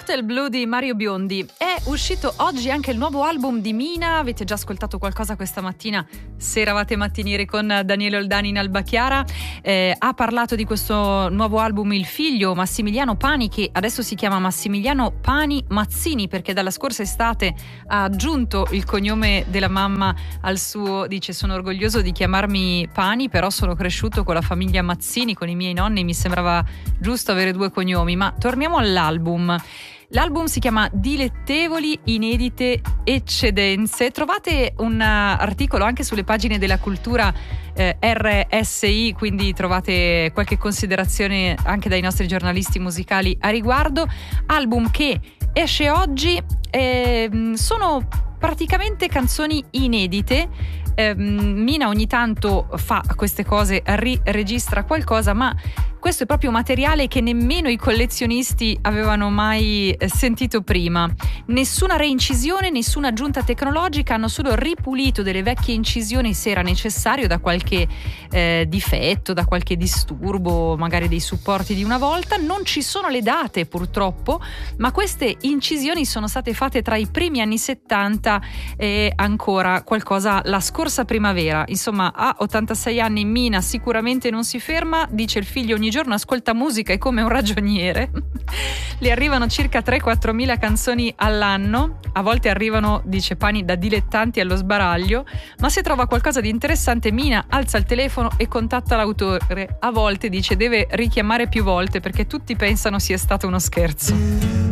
Hotel Blue di Mario Biondi. È uscito oggi anche il nuovo album di Mina. Avete già ascoltato qualcosa questa mattina se eravate mattinieri con Daniele Oldani in Alba Chiara. Ha parlato di questo nuovo album il figlio Massimiliano Pani, che adesso si chiama Massimiliano Pani Mazzini perché dalla scorsa estate ha aggiunto il cognome della mamma al suo. Dice: sono orgoglioso di chiamarmi Pani, però sono cresciuto con la famiglia Mazzini, con i miei nonni, mi sembrava giusto avere due cognomi. Ma torniamo all'album. L'album si chiama Dilettevoli inedite eccedenze. Trovate un articolo anche sulle pagine della Cultura RSI, quindi trovate qualche considerazione anche dai nostri giornalisti musicali a riguardo. Album che esce oggi, sono praticamente canzoni inedite. Mina ogni tanto fa queste cose, registra qualcosa, ma questo è proprio materiale che nemmeno i collezionisti avevano mai sentito prima. Nessuna reincisione, nessuna aggiunta tecnologica, hanno solo ripulito delle vecchie incisioni se era necessario, da qualche difetto, da qualche disturbo, magari dei supporti di una volta. Non ci sono le date purtroppo, ma queste incisioni sono state fatte tra i primi anni 70 e ancora qualcosa la scorsa primavera. Insomma, a 86 anni Mina sicuramente non si ferma, dice il figlio: ogni giorno ascolta musica, è come un ragioniere. Le arrivano circa 3-4 mila canzoni all'anno, a volte arrivano, dice Pani, da dilettanti allo sbaraglio, ma se trova qualcosa di interessante Mina alza il telefono e contatta l'autore. A volte, dice, deve richiamare più volte perché tutti pensano sia stato uno scherzo.